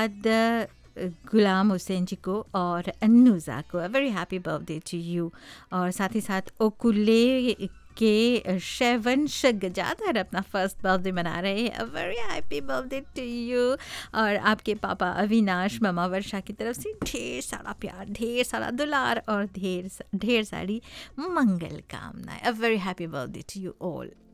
बाद गुलाम हुसैन जी को और अन्नुजा को a very happy birthday two you. और साथ ही साथ ओकुले के शैवंश गजाधर अपना फर्स्ट बर्थडे मना रहे हैं, a very happy birthday two you. और आपके पापा अविनाश, ममा वर्षा की तरफ से ढेर सारा प्यार, ढेर सारा दुलार और ढेर सारी मंगल कामनाएं। A very happy birthday two you all.